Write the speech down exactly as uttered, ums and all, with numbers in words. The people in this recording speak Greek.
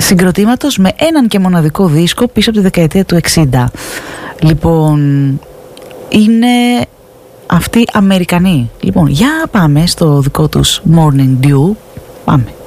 συγκροτήματος με έναν και μοναδικό δίσκο πίσω από τη δεκαετία του εξήντα. Λοιπόν, είναι αυτοί Αμερικανοί. Λοιπόν, για πάμε στο δικό τους Morning Dew. Πάμε.